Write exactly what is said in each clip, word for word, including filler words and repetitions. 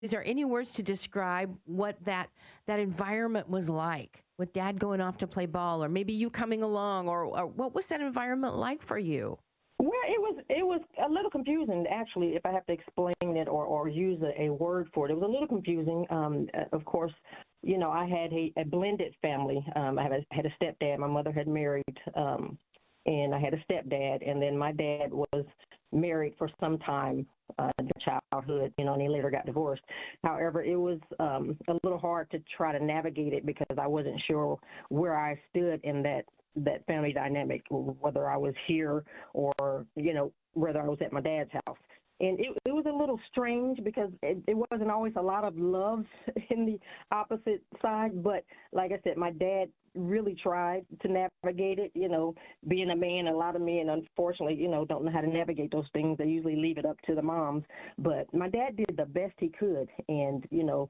Is there any words to describe what that that environment was like with Dad going off to play ball, or maybe you coming along, or, or what was that environment like for you? Well, it was it was a little confusing, actually, if I have to explain it or, or use a, a word for it. It was a little confusing. Um, uh, of course, you know, I had a, a blended family. Um, I had a, had a stepdad. My mother had married, um, and I had a stepdad. And then my dad was married for some time uh, in childhood, you know, and he later got divorced. However, it was um, a little hard to try to navigate it because I wasn't sure where I stood in that that family dynamic, whether I was here or, you know, whether I was at my dad's house. And it, it was a little strange because it, it wasn't always a lot of love in the opposite side. But like I said, my dad really tried to navigate it, you know, being a man. A lot of men, unfortunately, you know, don't know how to navigate those things. They usually leave it up to the moms. But my dad did the best he could. And, you know,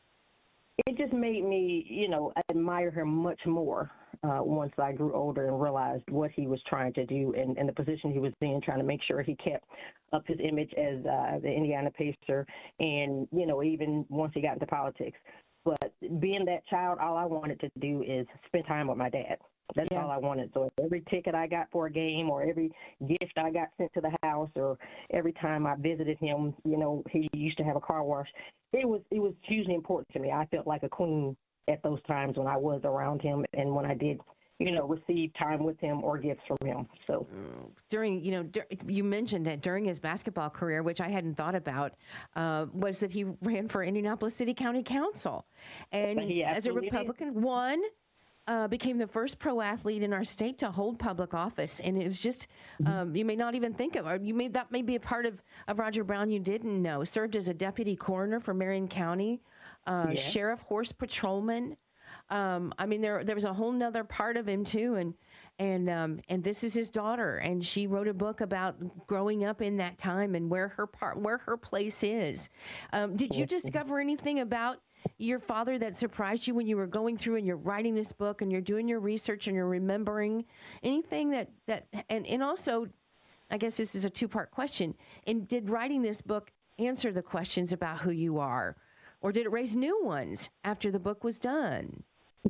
it just made me, you know, admire him much more uh, once I grew older and realized what he was trying to do and, and the position he was in, trying to make sure he kept up his image as uh, the Indiana Pacer and, you know, even once he got into politics. But being that child, all I wanted to do is spend time with my dad. That's Yeah. all I wanted. So every ticket I got for a game or every gift I got sent to the house or every time I visited him, you know, he used to have a car wash. It was it was hugely important to me. I felt like a queen at those times when I was around him and when I did, you know, receive time with him or gifts from him. So During, you know, dur- you mentioned that during his basketball career, which I hadn't thought about, uh, was that he ran for Indianapolis City County Council. And he as a absolutely did. Republican, won, uh, became the first pro athlete in our state to hold public office. And it was just, um, you may not even think of, or you may, that may be a part of, of Roger Brown you didn't know. Served as a deputy coroner for Marion County, uh, Yeah. sheriff, horse patrolman. Um, I mean, there there was a whole nother part of him too, and and um, and this is his daughter, and she wrote a book about growing up in that time and where her part, where her place is. Um, did you discover anything about your father that surprised you when you were going through and you're writing this book and you're doing your research and you're remembering anything that that and and also, I guess this is a two part question. And did writing this book answer the questions about who you are, or did it raise new ones after the book was done?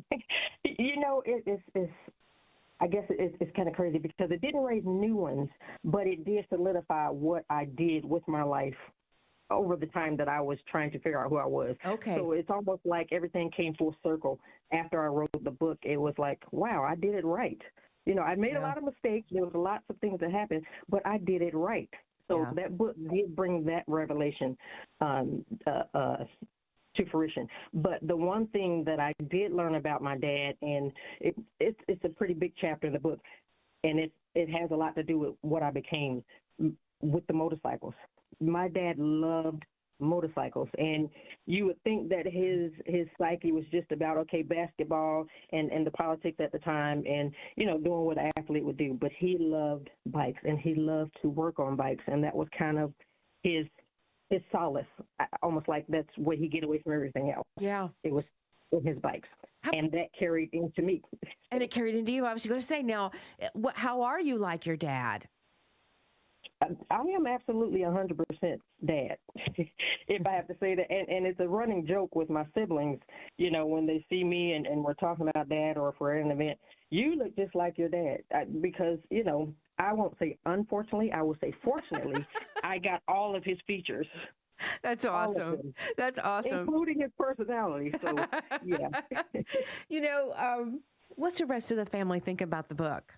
You know, it, it's, it's, I guess it's, it's kind of crazy because it didn't raise new ones, but it did solidify what I did with my life over the time that I was trying to figure out who I was. Okay. So it's almost like everything came full circle. After I wrote the book, it was like, wow, I did it right. You know, I made Yeah. a lot of mistakes. There was lots of things that happened, but I did it right. So Yeah. that book did bring that revelation um, uh, uh, to fruition. But the one thing that I did learn about my dad, and it, it's it's a pretty big chapter in the book, and it it has a lot to do with what I became m- with the motorcycles. My dad loved motorcycles, and you would think that his his psyche was just about okay basketball and and the politics at the time, and you know doing what an athlete would do. But he loved bikes, and he loved to work on bikes, and that was kind of his his solace, I- almost like that's where he get away from everything else. Yeah. It was in his bikes, How- and that carried into me. And it carried into you. I was going to say, now, eh, what, how are you like your dad? I I am absolutely one hundred percent dad, if I have to say that. And, and it's a running joke with my siblings, you know, when they see me and, and we're talking about dad or if we're at an event, you look just like your dad. I, because, you know, I won't say unfortunately, I will say fortunately, I got all of his features. That's All of awesome. them, That's awesome. including his personality. So, yeah. You know, um, what's the rest of the family think about the book?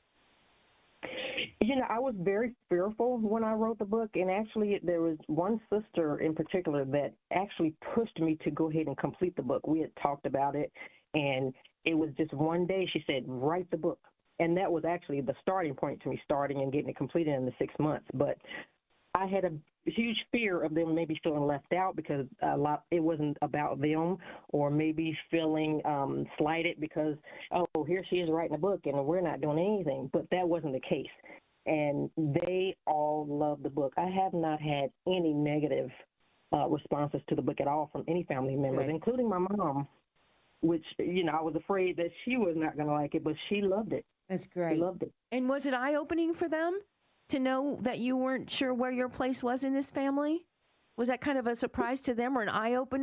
You know, I was very fearful when I wrote the book, and actually there was one sister in particular that actually pushed me to go ahead and complete the book. We had talked about it, and it was just one day she said, write the book. And that was actually the starting point to me starting and getting it completed in the six months. But I had a huge fear of them maybe feeling left out because a lot it wasn't about them, or maybe feeling um, slighted because, oh, here she is writing a book and we're not doing anything. But that wasn't the case. And they all loved the book. I have not had any negative uh, responses to the book at all from any family members, Good. including my mom, which, you know, I was afraid that she was not going to like it, but she loved it. That's She great. loved it. And was it eye opening for them to know that you weren't sure where your place was in this family? Was that kind of a surprise to them or an eye opener?